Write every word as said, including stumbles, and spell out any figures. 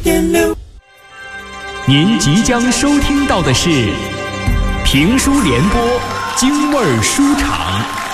点六。 您即将收听到的是评书联播京味儿书场。